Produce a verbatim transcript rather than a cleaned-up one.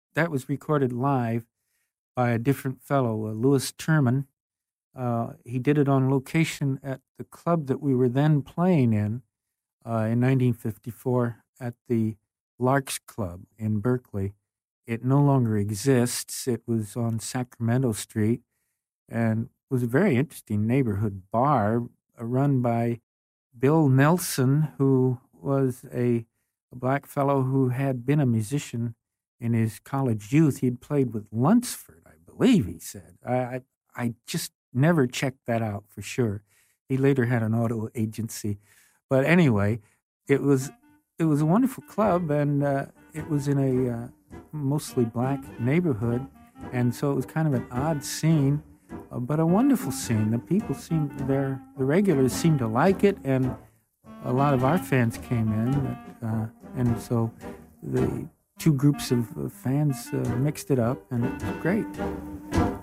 that was recorded live by a different fellow, uh, Louis Terman. Uh, he did it on location at the club that we were then playing in uh, in nineteen fifty-four at the Larks Club in Berkeley. It no longer exists. It was on Sacramento Street and was a very interesting neighborhood bar uh, run by Bill Nelson, who was a, a black fellow who had been a musician in his college youth. He'd played with Lunsford, I believe he said. I, I, I just never checked that out for sure. He later had an auto agency. But anyway, it was it was a wonderful club, and uh, it was in a uh, mostly black neighborhood, and so it was kind of an odd scene, uh, but a wonderful scene. The people seemed there, the regulars seemed to like it, and a lot of our fans came in, uh, and so the two groups of, of fans uh, mixed it up, and it was great.